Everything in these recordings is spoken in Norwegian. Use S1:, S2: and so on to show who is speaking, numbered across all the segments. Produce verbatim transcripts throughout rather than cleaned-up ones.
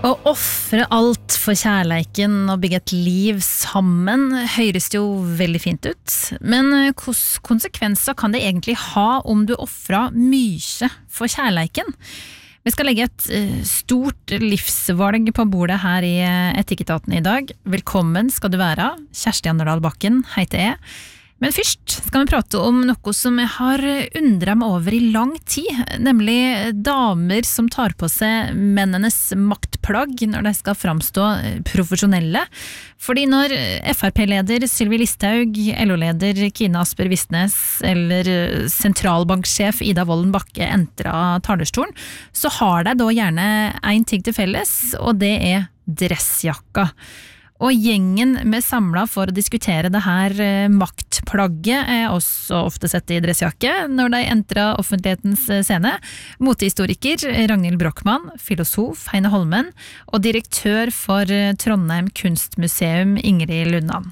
S1: Å offre alt for kjærleiken og bygge et liv sammen høres jo veldig fint ut, men hvilke konsekvenser kan det egentlig ha om du offrer mye for kjærleiken? Vi skal legge et stort livsvalg på bordet her i Etikketaten i dag. Velkommen skal du være, Kjersti Anderdal Bakken heter jeg. Men først skal vi prate om noe som jeg har undret meg over i lang tid, nemlig damer som tar på seg mennenes maktplagg når de skal framstå profesjonelle. Fordi når F R P-leder Sylvi Listhaug, L O-leder Kine Asper Vistnes eller sentralbanksjef Ida Wolden Bakke entrer talerstolen, så har de da gjerne en ting til felles, og det er dressjakka. Og gjengen med samlet for å diskutere det her maktplagget er også ofte sett i dressjakke når de entrer offentlighetens scene. Motehistoriker Ragnhild Brochmann, filosof Heine Holmen og direktør for Trondheim Kunstmuseum Ingrid Lundan.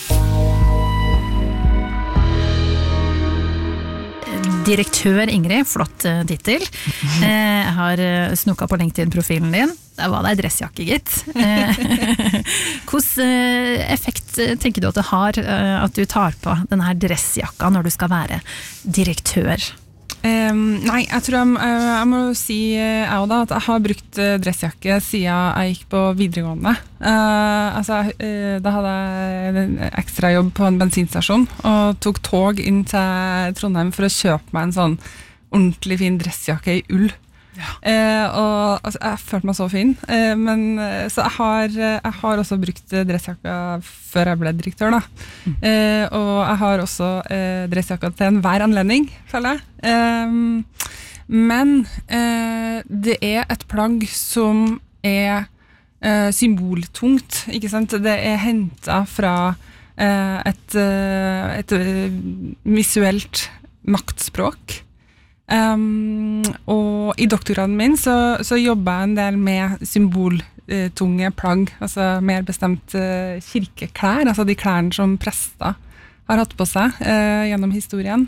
S1: Direktør Ingrid, flott titel. Jeg har snukket på LinkedIn-profilen din. Der var det en dressjakke, gitt. Hvordan effekt tenker du at det har at du tar på denne dressjakka når du skal være direktør?
S2: Um, nei, jeg tror jeg, jeg må si jeg da, at jeg har brukt dressjakke siden jeg gikk på videregående. Uh, altså, uh, da hadde jeg en ekstra jobb på en bensinstasjon og tok tog inn til Trondheim for å kjøpe meg en sånn ordentlig fin dressjakke i ull. Ja. Uh, og altså, jeg følte meg så fin, uh, men så jeg har, jeg har også brukt dressjakka før jeg ble direktør da. Mm. Uh, og jeg har også uh, dressjakka til enhver anledning, føler jeg. Um, men uh, det er et plagg som er uh, symboltungt, ikke sant? Det er hentet fra uh, et, uh, et uh, visuelt maktspråk. Um, og i doktorgraden min så, så jobber jeg en del med symboltunge plagg, altså mer bestemt uh, kirkeklær, altså de klærne som prester har hatt på seg uh, gjennom historien.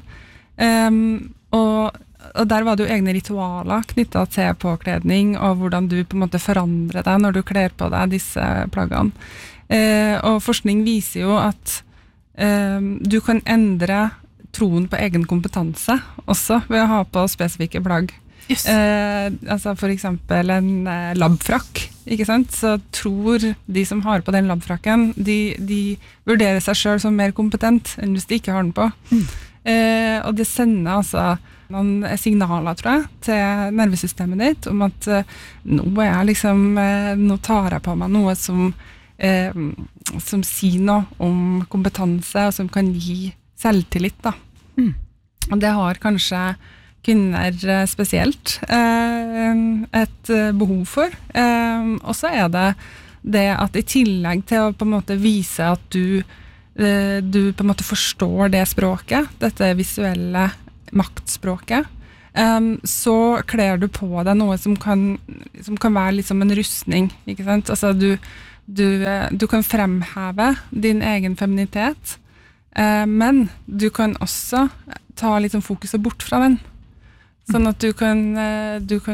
S2: Um, og, og der var det jo egne ritualer knyttet til påkledning og hvordan du på en måte forandrer deg når du kler på deg disse plaggene. Uh, og forskning viser jo at um, du kan endre troen på egen kompetanse også ved å ha på spesifikke plagg. Yes. Eh, altså for eksempel en eh, labfrakk, ikke sant? Så tror de som har på den labfrakken, de, de vurderer seg selv som mer kompetent enn hvis de ikke har den på. Mm. Eh, og det sender altså noen signaler, tror jeg, til nervesystemet ditt om at eh, nå er jeg liksom, eh, nå tar jeg på meg noe som, eh, som sier noe om kompetanse og som kan gi selvtillit da. Mm. Og det har kanskje kvinner spesielt eh, et behov for. Eh, og så er det det at i tillegg til å på en måte vise at du, eh, du på en måte forstår det språket, dette visuelle maktspråket, eh, så kler du på deg noe som kan, som kan være litt som en rustning, ikke sant? Altså du, du, du kan fremheve din egen feminitet, Uh, men du kan også ta litt sånn fokuset bort fra den. Sånn at du kan, uh, du kan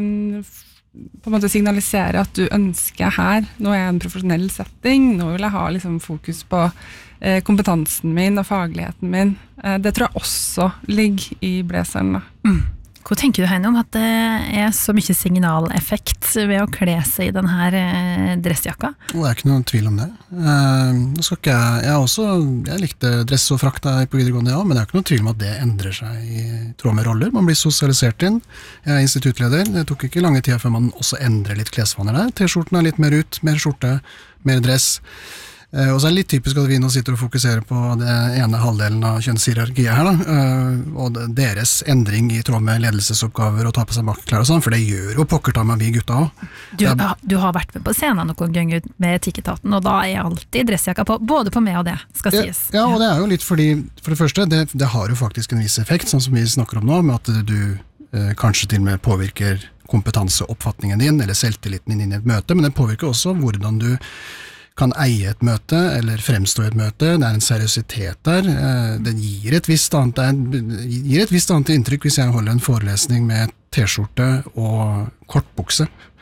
S2: på en måte signalisere at du ønsker her, nå er jeg en profesjonell setting, nå vil jeg ha liksom fokus på uh, kompetansen min og fagligheten min. Uh, det tror jeg også ligger i blazeren da. Mm.
S1: Hva tenker du, Heine, om at det er så mye signaleffekt ved å kle seg i denne dressjakka?
S3: Det er ikke noen tvil om det. Nå skal ikke jeg, jeg, også, jeg likte dress og frakt på videregående, ja, men det er ikke noen tvil om at det endrer seg i tråd med roller. Man blir sosialisert inn. Jeg er instituttleder. Det tok ikke lange tid før man også endrer litt klesvaner der. T-skjorten er litt mer ut, mer skjorte, mer dress. Uh, og så er det litt typisk at vi nå sitter og fokuserer på det ene halvdelen av kjønnshierarkiet her da, uh, og deres endring i tråd med ledelsesoppgaver og ta på seg maktklær og sånn, for det gjør jo pokker ta meg vi gutta også.
S1: Du, er, du har vært med på scenen noen ganger med Etikketaten, og da er alltid dressjakka på, både på meg og det, skal sies.
S3: Ja, ja, og det er jo litt fordi, for det første, det, det har jo faktisk en viss effekt, sånn som vi snakker om nå, med at du uh, kanskje til og med påvirker kompetanseoppfatningen din, eller selvtilliten din inn i et møte, men det påvirker også hvordan du kan eie et møte, eller fremstå i et møte. Det er en seriøsitet der. Det gir et visst annet, gir et visst annet inntrykk hvis jeg holder en forelesning med t-skjorte og kortbukse,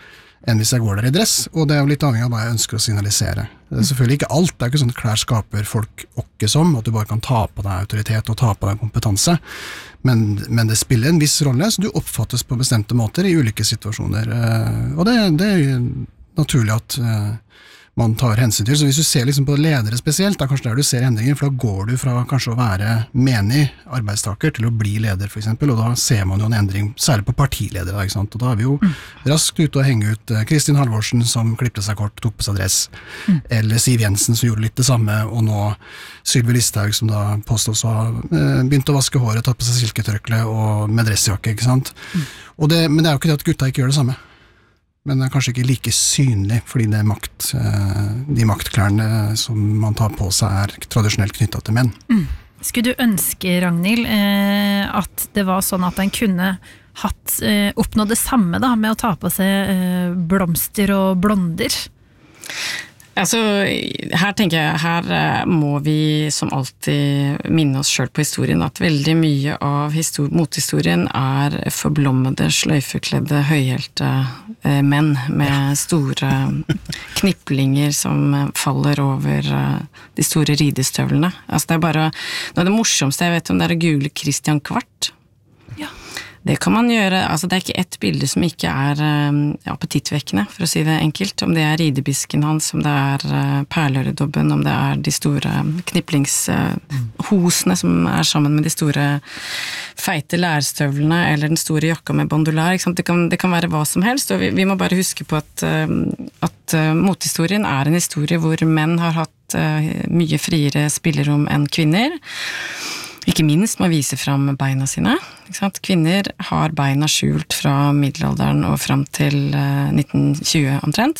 S3: enn hvis jeg går der i dress, og det er jo litt avhengig av hva jeg ønsker å signalisere. Det er selvfølgelig ikke alt, det er ikke sånn at klær skaper folk åkke som, at du bare kan ta på deg autoritet og ta på deg kompetanse, men, men det spiller en viss rolle, så du oppfattes på bestemte måter i ulike situasjoner, og det, det er naturlig at man tar hensyn til. Så hvis du ser liksom på ledere spesielt, da kanskje der du ser endringer, for da går du fra kanskje å være menig arbeidstaker til å bli leder for eksempel, og da ser man jo en endring, særlig på partiledere, ikke sant? Og da er vi jo mm. raskt ute og henge ut Kristin Halvorsen som klippte seg kort, tok på seg dress, mm. eller Siv Jensen som gjorde litt det samme, og nå Sylvi Listhaug som da påstås å ha begynt å vaske håret, tatt på seg silketørkle og med dressjakke, ikke sant? Mm. Og det, men det er jo ikke det at gutta ikke gjør det samme. Men det er kanskje ikke like synlig, fordi det er makt, de maktklærne som man tar på seg er tradisjonelt knyttet til menn. Mm.
S1: Skulle du ønske, Ragnhild, at det var sånn at en kunne hatt, oppnådd det samme da, med å ta på seg blomster og blonder?
S4: Altså, her tenker jeg, her må vi som alltid minne oss selv på historien, at veldig mye av histor- mothistorien er forblommede, sløyfekledde, høyhælte eh, menn med store kniplinger som faller over eh, de store ridestøvlene. Altså, det er bare, noe av det morsomste jeg vet om, det er å google Christian Kvart. Ja. Det kan man gjøre, altså det er ikke ett bilde som ikke er um, appetittvekkende, for å si det enkelt, om det er ridebisken hans, om det er uh, perleøredobben, om det er de store kniplingshosene uh, som er sammen med de store feite lærstøvlene, eller den store jakka med bandolær, ikke sant? Det kan, det kan være hva som helst, og vi, vi må bare huske på at, uh, at uh, mothistorien er en historie hvor menn har hatt uh, mye friere spillerom enn kvinner, ikke minst må vise fram beina sine. Ikke sant? Kvinner har beina skjult fra middelalderen og frem til uh, nitten tjue omtrent.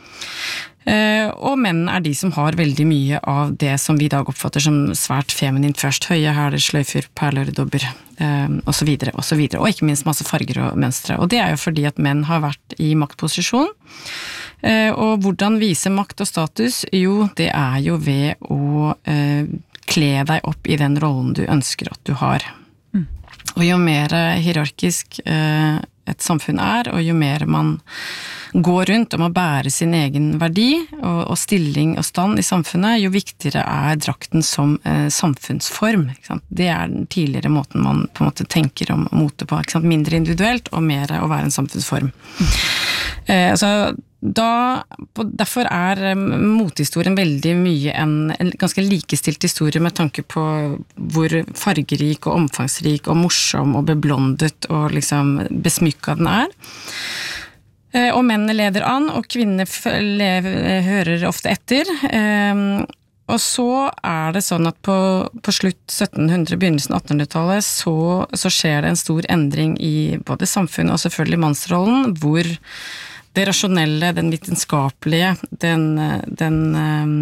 S4: Uh, og menn er de som har veldig mye av det som vi i dag oppfatter som svært feminint først. Høye hæler, sløyfer, perleøredobber, uh, og så videre, og så videre. Og ikke minst masse farger og mønstre. Og det er jo fordi at menn har vært i maktposisjon. Uh, og hvordan vise makt og status? Jo, det er jo ved å uh, kle deg opp i den rollen du ønsker at du har. Mm. Og jo mer hierarkisk eh, et samfunn er, og jo mer man går rundt om å bære sin egen verdi og, og stilling og stand i samfunnet, jo viktigere er drakten som eh, samfunnsform. Ikke sant? Det er den tidligere måten man på en måte tenker om mote på. Ikke sant? Mindre individuelt og mer å være en samfunnsform. Mm. Eh, altså Da, derfor er mothistorien veldig mye en, en ganske likestilt historie med tanke på hvor fargerik og omfangsrik og morsom og beblondet og liksom besmykket den er. Og mennene leder an, og kvinnene hører ofte etter. Og så er det sånn at på, på slutt syttenhundre, begynnelsen av attenhundretallet, så, så skjer det en stor endring i både samfunnet og selvfølgelig mannsrollen, hvor det rasjonelle, den vitenskapelige, den, den um,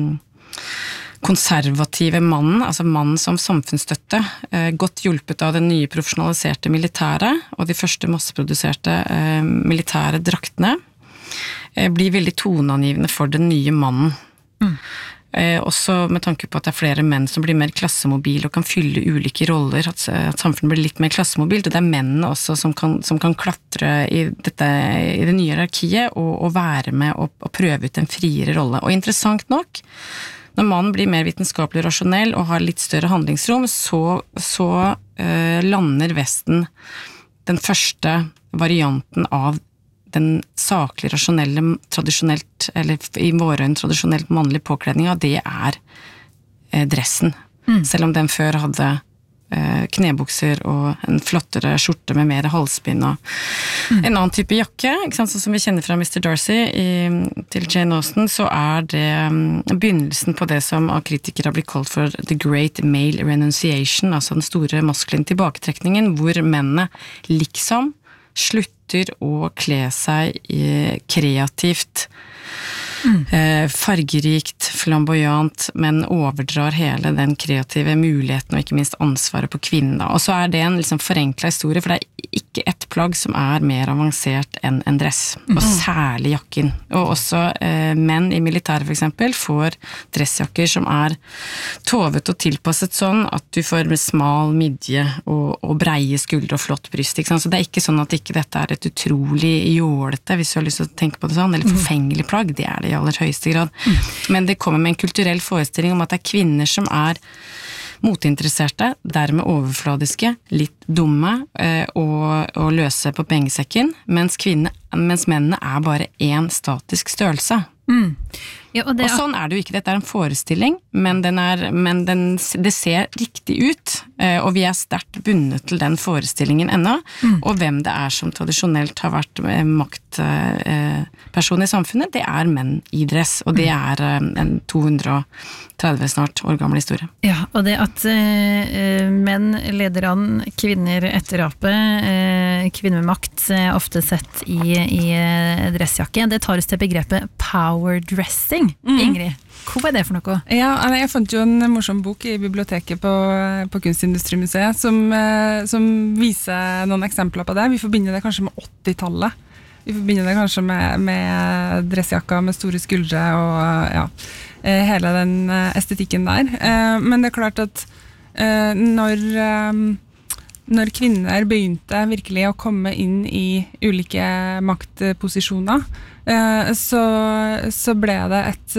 S4: konservative mannen, altså mannen som samfunnsstøtte, uh, godt hjulpet av den nye profesjonaliserte militære og de første masseproduserte uh, militære draktene, uh, blir veldig toneangivende for den nye mannen. Mm. Eh, også med tanke på at det er flere menn som blir mer klassemobile og kan fylle ulike roller, at, at samfunnet blir litt mer klassemobilt, og det er mennene også som kan, som kan klatre i, dette, i det nye hierarkiet og, og være med og, og prøve ut en friere rolle. Og interessant nok, når mannen blir mer vitenskapelig og rasjonell og har litt større handlingsrom, så, så eh, lander Vesten den første varianten av den saklig, rasjonelle, tradisjonelt, eller i våre øyne tradisjonelt mannlige påkledninga, det er eh, dressen. Mm. Selv om den før hadde eh, knebukser og en flottere skjorte med mer halsbind og mm. en annen type jakke, ikke sant? Sånn som vi kjenner fra mister Darcy i, til Jane Austen, så er det um, begynnelsen på det som av kritikere har blitt kalt for the great male renunciation, altså den store maskuline tilbaketrekningen, hvor mennene liksom slutter å kle seg kreativt mm. eh, fargerikt, flamboyant, men overdrar hele den kreative muligheten og ikke minst ansvaret på kvinnen. Og så er det en liksom forenklet historie, for det er ikke ett plagg som er mer avansert enn en dress, og særlig jakken. Og også eh, menn i militæret for eksempel får dressjakker som er tovet og tilpasset sånn at du får med smal midje og, og breie skuldre og flott bryst, ikke sant? Så det er ikke sånn at ikke dette er et utrolig jålete, hvis du har lyst til å tenke på det sånn, eller forfengelig plagg, det er det i aller høyeste grad. Men det kommer med en kulturell forestilling om at det er kvinner som er moteinteresserte, dermed overfladiske, litt dumme eh, og, og løse på pengesekken, mens, kvinne, mens mennene er bare en statisk størrelse.
S1: Mm. Ja, og, det,
S4: og sånn er det jo ikke, dette er en forestilling, men, den er, men den, det ser riktig ut, eh, og vi er sterkt bundet til den forestillingen ennå, mm. og hvem det er som tradisjonelt har vært eh, maktperson eh, i samfunnet, det er menn i dress, og det er eh, en to hundre og tretti snart år gammel historie.
S1: Ja, og det at eh, menn leder an, kvinner etterape, eh, kvinner med makt, eh, ofte sett i, i dressjakke, det tar oss til begrepet power dressing. Mm. Ingrid, hva er det for noe?
S2: Ja, jeg fant jo en morsom bok i biblioteket på, på Kunstindustrimuseet som, som viser noen eksempler på det. Vi forbinder det kanskje med åttitallet. Vi forbinder det kanskje med, med dressjakka med store skuldre og ja, hele den estetikken der. Men det er klart at når, når kvinner begynte virkelig å komme inn i ulike maktposisjoner, Så, så ble det et,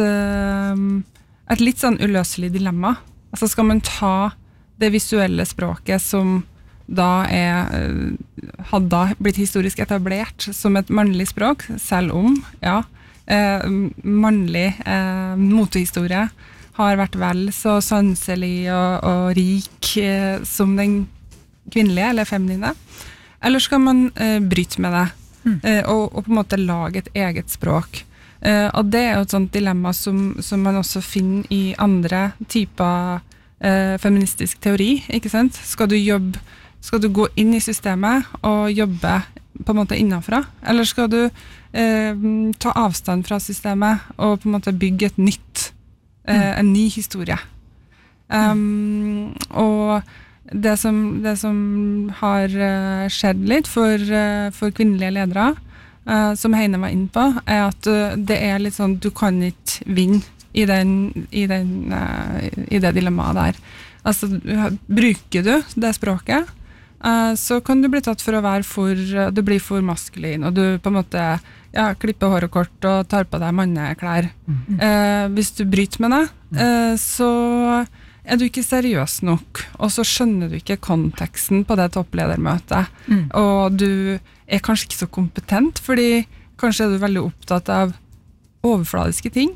S2: et litt sånn uløselig dilemma. Altså skal man ta det visuelle språket som da er, hadde da blitt historisk etablert som et mannlig språk, selv om, ja, eh, mannlig eh, motehistorie har vært vel så sanselig og, og rik eh, som den kvinnelige eller feminine. Eller skal man eh, bryte med det? Mm. Og, og på en måte lage et eget språk. Uh, og det er jo et sånt dilemma som, som man også finner i andre typer uh, feministisk teori, ikke sant? Skal du jobbe, skal du gå inn i systemet og jobbe på en måte innenfra? Eller skal du uh, ta avstand fra systemet og på en måte bygge et nytt, uh, mm. en ny historie? Um, mm. Og Det som, det som har uh, skjedd litt for, uh, for kvinnelige ledere, uh, som Heine var inne på, er at uh, det er litt sånn, du kan ikke vinne i, den, i, den, uh, i det dilemmaet der. Altså, bruker du det språket, uh, så kan du bli tatt for å være for, uh, du blir for maskulin, og du på en måte ja, klipper håret kort og tar på deg manneklær. Mm. Uh, hvis du bryter med det, uh, så er du ikke seriøs nok, og så skjønner du ikke konteksten på det toppledermøtet, mm. og du er kanskje ikke så kompetent, fordi kanskje er du veldig opptatt av overfladiske ting.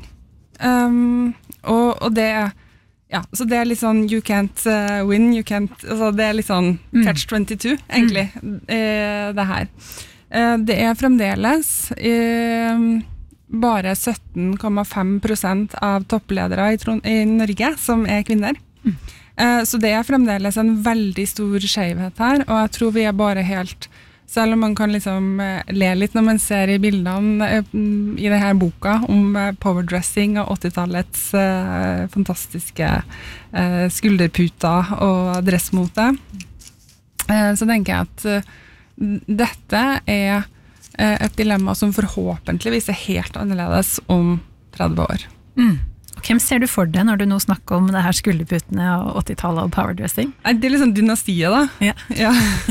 S2: Um, og, og det er, ja, så det er litt sånn, you can't uh, win, you can't, altså det er litt sånn catch twenty-two, mm. egentlig, eh, det her. Eh, det er fremdeles eh, bare sytten komma fem prosent av toppledere i, Trond- i Norge som er kvinner. Mm. Eh, så det er fremdeles en veldig stor skjevhet her, og jeg tror vi er bare helt, selv om man kan liksom eh, le litt når man ser i bildene eh, i denne boka om eh, powerdressing og åttitallets eh, fantastiske eh, skulderputer og dressmote, eh, så tenker jeg at eh, dette er et dilemma som forhåpentligvis er helt annerledes om tretti år.
S1: Mm. Og hvem ser du for deg når du nå snakker om det her skulderputene og åttitallet og powerdressing?
S2: Det er liksom dynastiet da.
S1: Ja.
S2: Ja.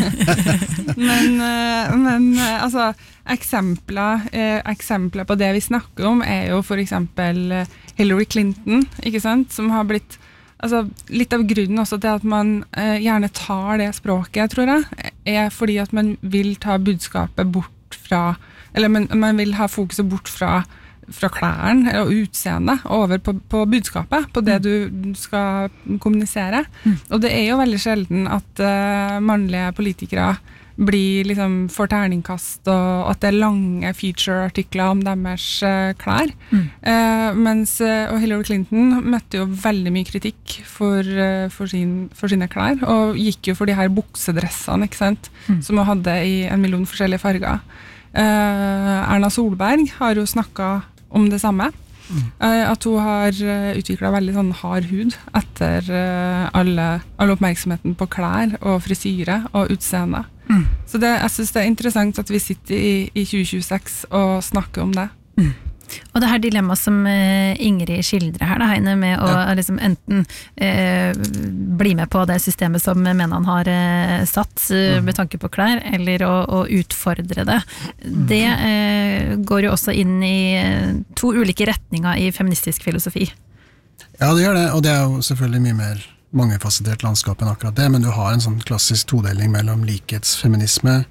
S2: men, men altså, eksempler, eksempler på det vi snakker om er jo for eksempel Hillary Clinton, ikke sant? Som har blitt, altså litt av grunnen også til at man eh, gjerne tar det språket, tror jeg, er fordi at man vil ta budskapet bort fra, eller man, man vil ha fokuset bort fra, fra klærne og utseendet over på, på budskapet, på det du skal kommunisere. Mm. Og det er jo veldig sjelden at uh, mannlige politikere blir liksom for terningkast, og at det er lange feature-artikler om deres uh, klær. Mm. Uh, mens, uh, og Hillary Clinton møtte jo veldig mye kritikk for, uh, for, sin, for sine klær, og gikk jo for de her buksedressene, ikke sant? Mm. Som hun hadde i en million forskjellige farger. Uh, Erna Solberg har jo snakket om det samme. Mm. Uh, at hun har uh, utviklet veldig sånn hard hud etter uh, alle, alle oppmerksomheten på klær og frisyre og utseende. Mm. Så det, jeg synes det er interessant at vi sitter i, i tjue tjueseks og snakker om det.
S1: Mm. Og det her dilemmaet som eh, Ingrid skildrer her, da, Heine, med å ja. liksom enten eh, bli med på det systemet som mennene har eh, satt eh, med tanke på klær, eller å, å utfordre det. Det eh, går jo også inn i to ulike retninger i feministisk filosofi.
S3: Ja, det gjør det, og det er jo selvfølgelig mye mer mangefasettert landskap enn akkurat det, men du har en sånn klassisk todeling mellom likhetsfeminisme,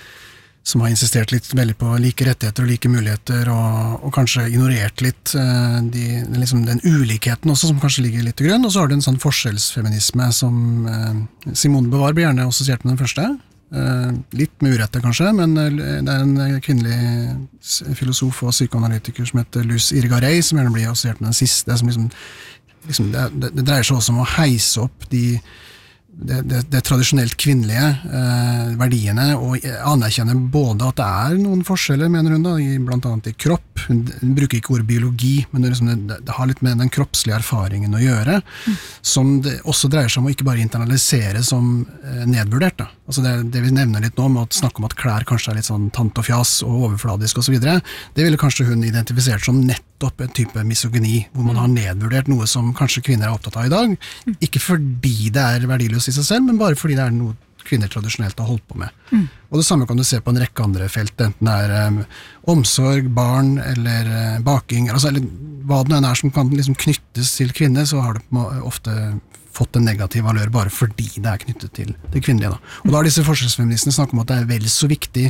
S3: som har insistert litt veldig på like rettigheter og like muligheter, og, og kanskje ignorert litt uh, de, liksom den ulikheten også, som kanskje ligger litt til grunn. Og så har du en sånn forskjellsfeminisme som uh, Simone Beauvoir blir gjerne assosiert med den første. Uh, litt med urette kanskje, men uh, det er en kvinnelig filosof og psykoanalytiker som heter Luz Irigaray, som gjerne blir assosiert med den siste. Som liksom, liksom det, det, det dreier seg også om å heise opp de Det, det, det tradisjonelt kvinnelige eh, verdiene, og anerkjenner både at det er noen forskjeller, mener hun da, i, blant annet i kropp. Hun, hun bruker ikke ordet biologi, men det, liksom, det, det har litt med den kroppslige erfaringen å gjøre, mm. som det også dreier seg om å ikke bare internalisere som eh, nedvurdert. Da. Altså det, det vi nevner litt nå, med å snakke om at klær kanskje er litt sånn tant og fjas og overfladisk og så videre, det ville kanskje hun identifisert som nettopp en type misogyni, hvor man har nedvurdert noe som kanskje kvinner er opptatt av i dag, mm. ikke fordi det er verdiløst i seg selv, men bare fordi det er noe kvinner tradisjonelt har holdt på med. Mm. Og det samme kan du se på en rekke andre felt, enten det er um, omsorg, barn, eller uh, baking, altså, eller hva det nå er som kan liksom knyttes til kvinner, så har det ofte fått en negativ valør bare fordi det er knyttet til det kvinnelige. Da. Og da har disse forskjellsfeministene snakket om at det er vel så viktig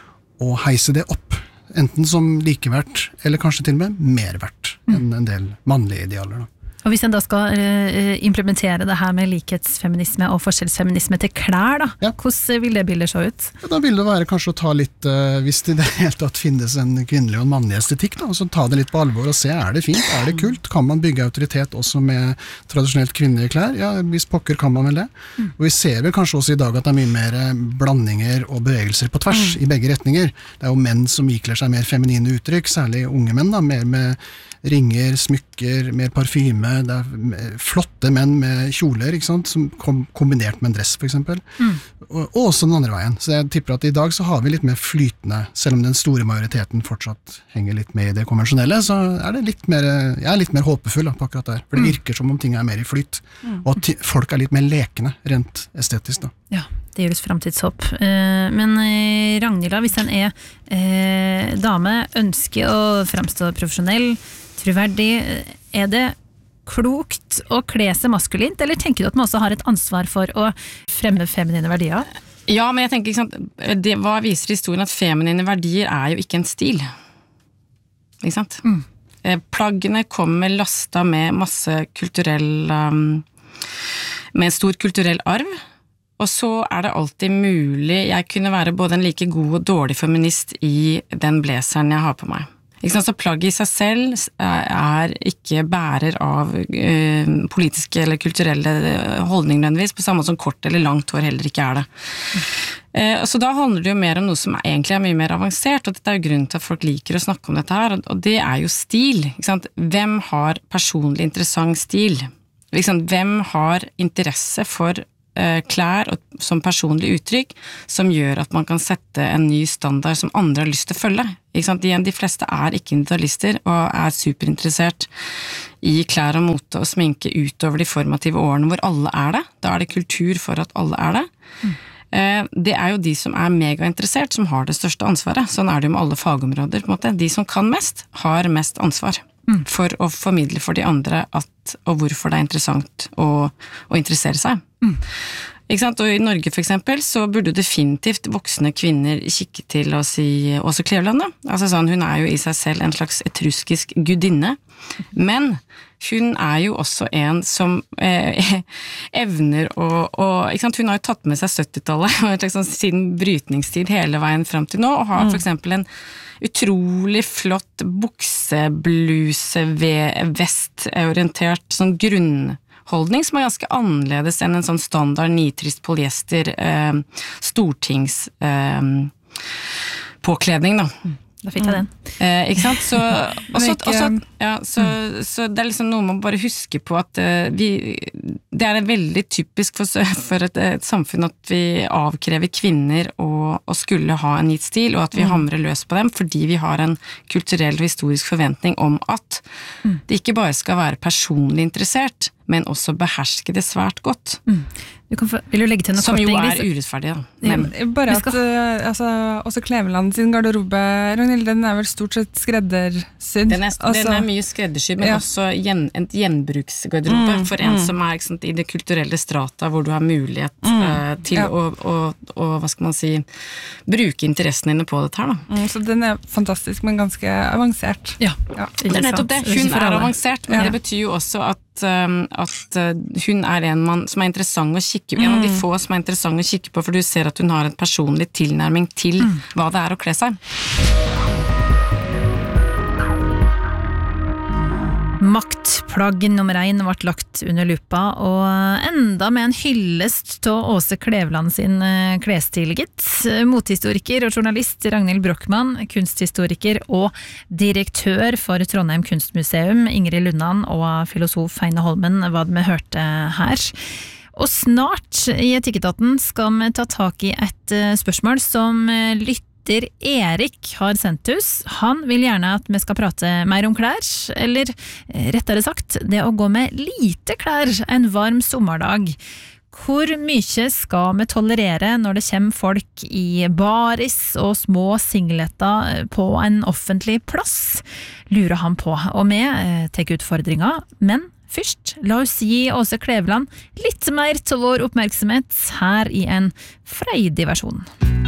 S3: å heise det opp, enten som likeverdt, eller kanskje til og med merverdt enn en del mannlige idealer. Da.
S1: Og hvis en da skal uh, implementere det her med likhetsfeminisme og forskjellsfeminisme til klær, da, ja. Hvordan vil det bildet se ut? Ja,
S3: da vil det være kanskje å ta litt, uh, hvis det i det hele tatt finnes en kvinnelig og en mannlig estetikk, da, så ta det litt på alvor og se, er det fint, er det kult? Kan man bygge autoritet også med tradisjonelt kvinnelige klær? Ja, hvis pokker kan man vel det. Mm. Og vi ser vel kanskje også i dag at det er mye mer blandinger og bevegelser på tvers mm. i begge retninger. Det er jo menn som ikler seg mer feminine uttrykk, særlig unge menn, da, mer med ringer, smykker, mer parfyme, det er flotte menn med kjoler, ikke sant, som kom, kombinert med en dress for eksempel, mm. og, og også den andre veien. Så jeg tipper at i dag så har vi litt mer flytende, selv om den store majoriteten fortsatt henger litt med i det konvensjonelle, så er det litt mer, jeg er litt mer håpefull da, på akkurat der, for det virker som om ting er mer i flyt, mm. og at folk er litt mer lekende, rent estetisk da.
S1: Ja. Det gir oss fremtidshåp. Men Ragnhild, hvis en er eh, dame, ønsker å fremstå profesjonell, troverdig, er det klokt å kle seg maskulint, eller tenker du at man også har et ansvar for å fremme feminine verdier?
S4: Ja, men jeg tenker, ikke sant, det, hva viser historien at feminine verdier er jo ikke en stil. Ikke sant? Mm. Plaggene kommer lasta med masse kulturell, um, med en stor kulturell arv, og så er det alltid mulig, jeg kunne være både en like god og dårlig feminist i den blazeren jeg har på meg. Ikke sant? Så plagget i seg selv er ikke bærer av uh, politiske eller kulturelle holdninger nødvendigvis, på samme måte som kort eller langt hår heller ikke er det. Uh, så da handler det jo mer om noe som egentlig er mye mer avansert, og dette er jo grunnen til at folk liker å snakke om dette her, og det er jo stil. Ikke sant? Hvem har personlig interessant stil? Ikke sant? Hvem har interesse for klær og som personlig uttrykk som gjør at man kan sette en ny standard som andre har lyst til å følge. Ikke sant? Igjen, de fleste er ikke individualister og er superinteressert i klær og mote og sminke utover de formative årene hvor alle er det. Da er det kultur for at alle er det. Mm. Det er jo de som er megainteressert som har det største ansvaret. Sånn er det jo med alle fagområder på en måte. De som kan mest, har mest ansvar. Mm. For å formidle for de andre at, og hvorfor det er interessant å, å interessere seg. Mm. Ikke sant? Og i Norge for eksempel så burde definitivt voksne kvinner kikke til å si Åse Kleveland da. Altså sånn, hun er jo i seg selv en slags etruskisk gudinne, men hun er jo også en som eh, evner å, å ikke sant? Hun har jo tatt med seg syttitallet liksom, siden brytningstid hele veien frem til nå, og har for eksempel en utrolig flott buksebluse vestorientert sånn grunnholdning som er ganske annerledes enn en sånn standard nitrist polyester eh, stortings eh, påkledning da.
S1: Da fikk jeg den.
S4: Eh, ikke sant? Så, også,
S2: ikke-
S4: også, ja, så, så det er liksom noe man bare husker på at eh, vi, det er veldig typisk for, for et, et samfunn at vi avkrever kvinner å, å skulle ha en gitt stil, og at vi hamrer løs på dem, fordi vi har en kulturell og historisk forventning om at det ikke bare skal være personlig interessert, men også beherske det svært godt.
S1: Mm. Du kan få, vil du legge til noe
S4: Som
S1: kort,
S4: jo
S1: Ingrid?
S4: er urettferdig, da.
S2: Ja,
S4: Men,
S2: bare
S1: Vi
S2: at
S1: skal-
S2: uh, altså, også Kleveland sin garderobe, Ragnhild, den er vel stort sett skreddersydd.
S4: Den er,
S2: Altså,
S4: den er mye skreddersydd, men
S2: ja.
S4: også gjen, en gjenbruksgarderobe
S2: Mm,
S4: for en
S2: mm.
S4: som er ikke sant, i det kulturelle strata, hvor du har mulighet
S2: Mm,
S4: eh, til
S2: ja.
S4: å, å, å, hva skal man si, bruke interessene dine på dette her. Da.
S2: mm, så den er fantastisk, men ganske avansert.
S1: Ja,
S2: Ja.
S4: Det er nettopp det. Hun er avansert, men
S2: Ja.
S4: det betyr jo også at, um, at uh, hun er en man som er interessant å kikke på. En av de få som er interessant å kikke på, for du ser at hun har en personlig tilnærming til hva det er å kle seg.
S1: Maktplagg nummer én ble lagt under lupa, og enda med en hyllest til Åse Kleveland sin eh, klesstil, gitt. Motehistoriker og journalist Ragnhild Brochmann, kunsthistoriker og direktør for Trondheim Kunstmuseum, Ingrid Lundan, og filosof Heine Holmen, hva vi hørte her. Og snart i Etikketaten skal vi ta tak i et eh, spørsmål som eh, lytter Erik har sendt oss. Han vil gjerne at vi skal prate mer om klær, eller eh, rettere sagt, det å gå med lite klær en varm sommerdag. Hvor mye skal vi tolerere når det kommer folk i baris og små singleter på en offentlig plass? Lurer han på, og vi eh, tar utfordringa, men først, la oss gi Åse Kleveland litt mer til vår oppmerksomhet her i en freidig versjon.